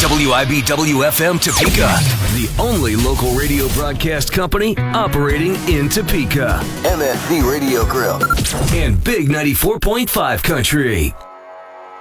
WIBW-FM Topeka, the only local radio broadcast company operating in Topeka. MSD Radio Grill. And Big 94.5 Country.